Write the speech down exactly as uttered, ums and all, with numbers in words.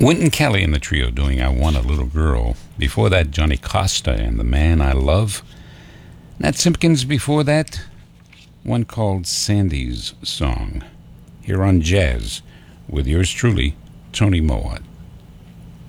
Wynton Kelly and the trio doing I Want a Little Girl. Before that, Johnny Costa and The Man I Love. Nat Simpkins before that, one called Sandy's Song. Here on Jazz with yours truly, Tony Mowat.